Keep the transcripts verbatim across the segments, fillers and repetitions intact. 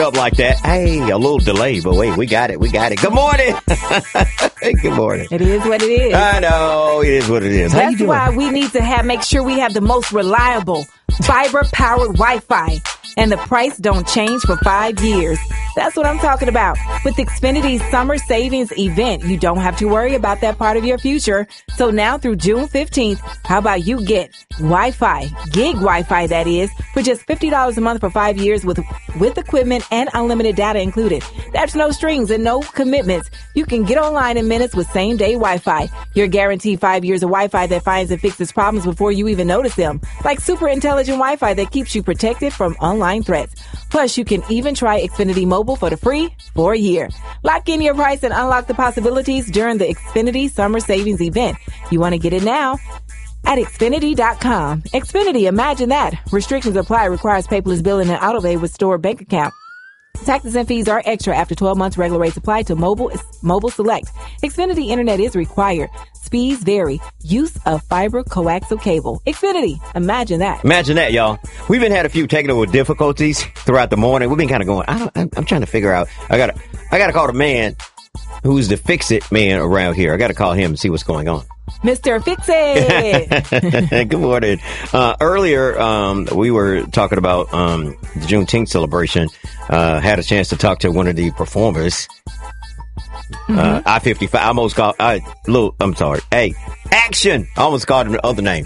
up like that. Hey, a little delay, but wait, we got it. We got it. Good morning. Good morning. It is what it is. I know. It is what it is. How That's you doing? why we need to have make sure we have the most reliable fiber-powered Wi-Fi. And the price don't change for five years. That's what I'm talking about. With Xfinity's summer savings event, you don't have to worry about that part of your future. So now through June fifteenth, how about you get Wi-Fi, gig Wi-Fi that is, for just fifty dollars a month for five years with with equipment and unlimited data included. That's no strings and no commitments. You can get online in minutes with same-day Wi-Fi. You're guaranteed five years of Wi-Fi that finds and fixes problems before you even notice them. Like super intelligent Wi-Fi that keeps you protected from online threats. Plus, you can even try Xfinity Mobile for the free for a year. Lock in your price and unlock the possibilities during the Xfinity Summer Savings Event. You want to get it now? At Xfinity dot com. Xfinity, imagine that. Restrictions apply. Requires paperless billing and auto-pay with stored bank account. Taxes and fees are extra after twelve months. Regular rates apply to mobile mobile select. Xfinity Internet is required. Speeds vary. Use of fiber coaxial cable. Xfinity. Imagine that. Imagine that, y'all. We've been had a few technical difficulties throughout the morning. We've been kind of going, I don't, I'm, I'm trying to figure out. I got to I got to call the man who's the fix-it man around here. I got to call him and see what's going on. Mister Fix-It. Good morning. Uh, earlier, um, we were talking about um, the Juneteenth celebration. Uh, had a chance to talk to one of the performers. Mm-hmm. Uh, I fifty-five. I almost called. I little. I'm sorry. Hey, Action. I almost called him the other name.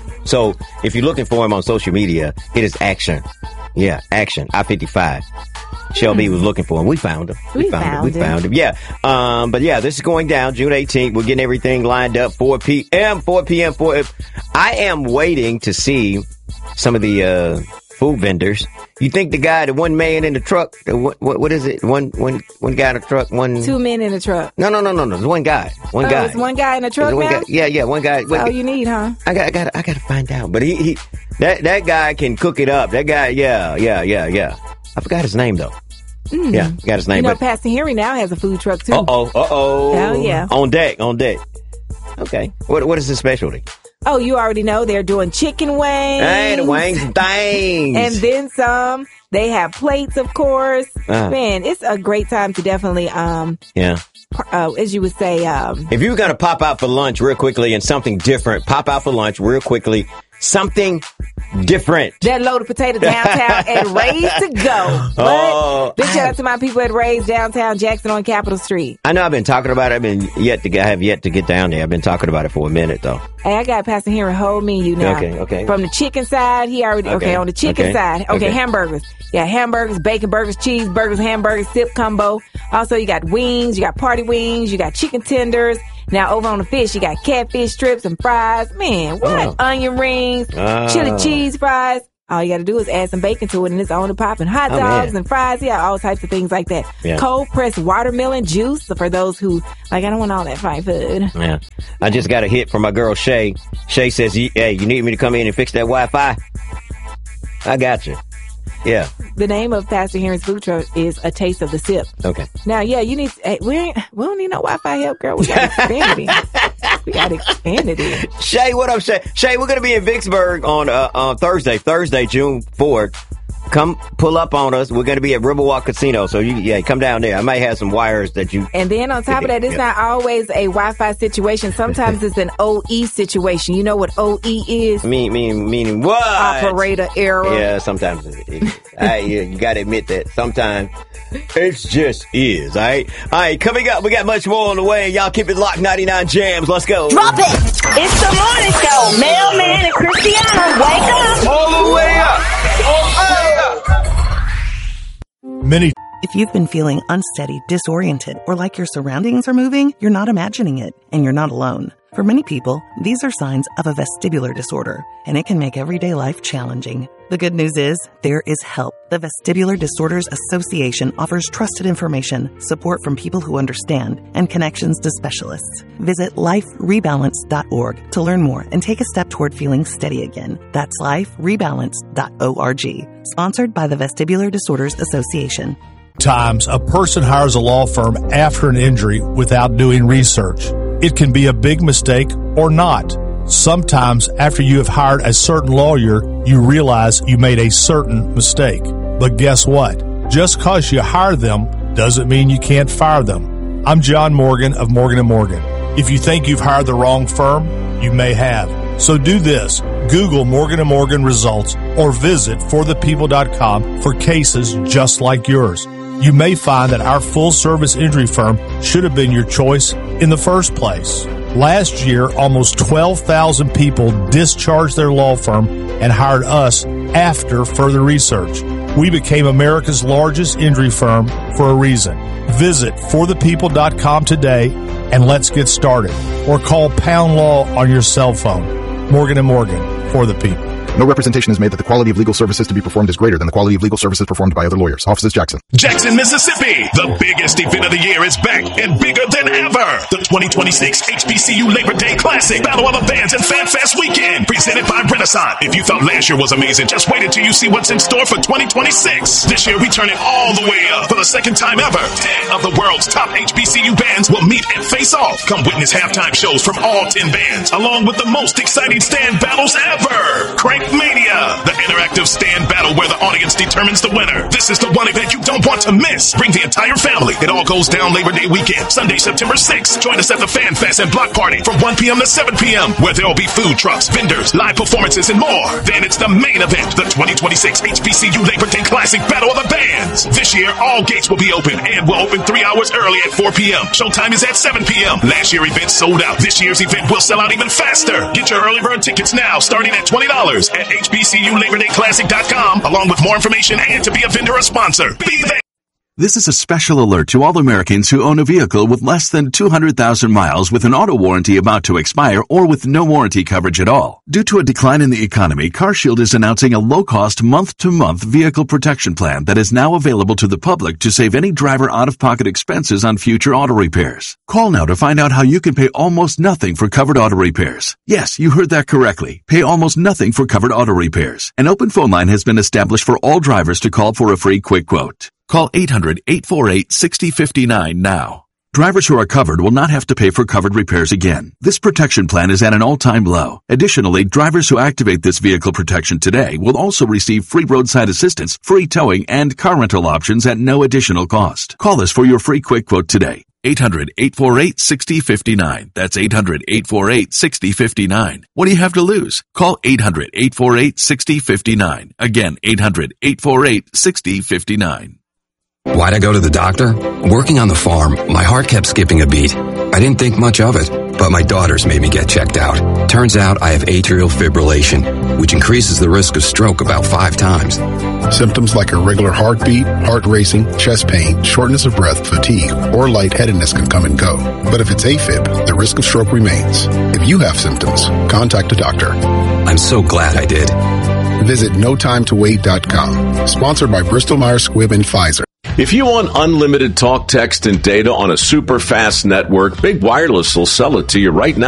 So if you're looking for him on social media, it is Action. Yeah, Action. I fifty-five. Shelby was looking for him. We found him. We, we found, found him. We found him. Yeah. Um, but yeah, this is going down June eighteenth. We're getting everything lined up. four p.m. four p.m. four I am waiting to see some of the uh, food vendors. You think the guy, the one man in the truck, the, what, what, what is it? One, one, one guy in the truck, one. Two men in the truck. No, no, no, no, no. There's one guy. One oh, guy. There's one guy in the truck now? Guy, yeah, yeah, one guy. That's all you need, huh? I got, I got, I got to find out. But he, he, that, that guy can cook it up. That guy, yeah, yeah, yeah, yeah. I forgot his name though. Mm. Yeah, got his name. You know, but, Pastor Henry now has a food truck too. Uh oh, uh oh. Hell yeah. On deck, on deck. Okay. What, what is his specialty? Oh, you already know they're doing chicken wings. Hey, the wings and things. And then some. They have plates, of course. Uh, Man, it's a great time to definitely, um, yeah. Uh, as you would say, um, if you were going to pop out for lunch real quickly and something different, pop out for lunch real quickly, something different. That loaded potato downtown and Ray's to go. Oh, big shout out to my people at Ray's downtown Jackson on Capitol Street. I know I've been talking about it. I've been yet to I have yet to get down there. I've been talking about it for a minute though. Hey, I got Pastor Henry whole menu now. Okay, okay. From the chicken side, he already okay, okay on the chicken okay, side. Okay, okay, hamburgers. Yeah, hamburgers, bacon burgers, cheeseburgers, hamburgers, sip combo. Also, you got wings, you got party wings, you got chicken tenders. Now, over on the fish, you got catfish strips and fries. Man, what? Oh. Onion rings, oh. chili cheese fries. All you got to do is add some bacon to it and it's on the pop. And hot dogs oh, and fries. Yeah, all types of things like that. Yeah. Cold pressed watermelon juice for those who, like, I don't want all that fried food. Yeah. I just got a hit from my girl, Shay. Shay says, hey, you need me to come in and fix that Wi-Fi? I got you. Yeah. The name of Pastor Henry's food truck is A Taste of the Sip. Okay. Now, yeah, you need, hey, we ain't, we don't need no Wi-Fi help, girl. We got Xfinity. We got Xfinity. Shay, what up, Shay? Shay, we're going to be in Vicksburg on uh, on Thursday, Thursday, June fourth. Come pull up on us. We're going to be at Riverwalk Casino. So, you, yeah, come down there. I might have some wires that you... And then on top of that, it's yeah. not always a Wi-Fi situation. Sometimes it's an O E situation. You know what O E is? Mean, mean, meaning what? Operator error. Yeah, sometimes it, it, I, you, you got to admit that. Sometimes it just is, all right? All right, coming up, we got much more on the way. Y'all keep it locked, ninety-nine Jams. Let's go. Drop it. It's the morning show. Mailman and Christiana, wake up. All the way up. All the way up. Many. If you've been feeling unsteady, disoriented, or like your surroundings are moving, you're not imagining it, and you're not alone. For many people, these are signs of a vestibular disorder, and it can make everyday life challenging. The good news is, there is help. The Vestibular Disorders Association offers trusted information, support from people who understand, and connections to specialists. Visit life rebalance dot org to learn more and take a step toward feeling steady again. That's life rebalance dot org. Sponsored by the Vestibular Disorders Association. Times, a person hires a law firm after an injury without doing research. It can be a big mistake or not. Sometimes after you have hired a certain lawyer, you realize you made a certain mistake. But guess what? Just because you hire them doesn't mean you can't fire them. I'm John Morgan of Morgan and Morgan. If you think you've hired the wrong firm, you may have. So do this. Google Morgan and Morgan results or visit for the people dot com for cases just like yours. You may find that our full-service injury firm should have been your choice in the first place. Last year, almost twelve thousand people discharged their law firm and hired us after further research. We became America's largest injury firm for a reason. Visit for the people dot com today and let's get started. Or call Pound Law on your cell phone. Morgan and Morgan, for the people. No representation is made that the quality of legal services to be performed is greater than the quality of legal services performed by other lawyers. Offices Jackson. Jackson, Mississippi. The biggest event of the year is back and bigger than ever. The twenty twenty-six H B C U Labor Day Classic Battle of the Bands and Fan Fest Weekend, presented by Renaissance. If you thought last year was amazing, just wait until you see what's in store for twenty twenty-six. This year, we turn it all the way up for the second time ever. ten of the world's top H B C U bands will meet and face off. Come witness halftime shows from all ten bands, along with the most exciting stand battles ever. Crank Mania, the interactive stand battle where the audience determines the winner. This is the one event you don't want to miss. Bring the entire family. It all goes down Labor Day weekend, Sunday, September sixth. Join us at the Fan Fest and Block Party from one p.m. to seven p.m. where there will be food trucks, vendors, live performances, and more. Then it's the main event, the twenty twenty-six H B C U Labor Day Classic Battle of the Bands. This year, all gates will be open and will open three hours early at four p.m. Showtime is at seven p.m. Last year event sold out. This year's event will sell out even faster. Get your early bird tickets now, starting at twenty dollars at H B C U Labor Day Classic dot com, along with more information and to be a vendor or sponsor. Be there. This is a special alert to all Americans who own a vehicle with less than two hundred thousand miles with an auto warranty about to expire or with no warranty coverage at all. Due to a decline in the economy, CarShield is announcing a low-cost month-to-month vehicle protection plan that is now available to the public to save any driver out-of-pocket expenses on future auto repairs. Call now to find out how you can pay almost nothing for covered auto repairs. Yes, you heard that correctly. Pay almost nothing for covered auto repairs. An open phone line has been established for all drivers to call for a free quick quote. Call eight hundred, eight four eight, six zero five nine now. Drivers who are covered will not have to pay for covered repairs again. This protection plan is at an all-time low. Additionally, drivers who activate this vehicle protection today will also receive free roadside assistance, free towing, and car rental options at no additional cost. Call us for your free quick quote today. eight hundred, eight four eight, six zero five nine. That's eight hundred, eight four eight, six zero five nine. What do you have to lose? Call eight hundred, eight four eight, six zero five nine. Again, eight hundred, eight four eight, six zero five nine. Why'd I go to the doctor? Working on the farm, my heart kept skipping a beat. I didn't think much of it, but my daughters made me get checked out. Turns out I have atrial fibrillation, which increases the risk of stroke about five times. Symptoms like irregular heartbeat, heart racing, chest pain, shortness of breath, fatigue, or lightheadedness can come and go. But if it's AFib, the risk of stroke remains. If you have symptoms, contact a doctor. I'm so glad I did. Visit no time to wait dot com. Sponsored by Bristol Myers Squibb and Pfizer. If you want unlimited talk, text, and data on a super fast network, Big Wireless will sell it to you right now.